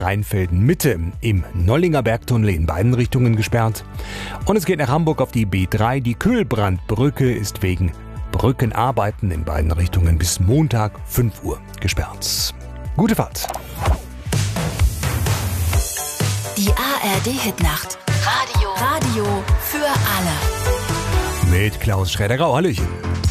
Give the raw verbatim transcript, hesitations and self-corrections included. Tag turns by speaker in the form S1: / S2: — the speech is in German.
S1: Rheinfelden-Mitte im Nollinger Bergtunnel in beiden Richtungen gesperrt. Und es geht nach Hamburg auf die B drei. Die Kühlbrandbrücke ist wegen Brückenarbeiten in beiden Richtungen bis Montag fünf Uhr gesperrt. Gute Fahrt.
S2: Die A R D-Hitnacht. Radio. Radio für alle.
S1: Mit Klaus Schräder-Grau. Hallöchen.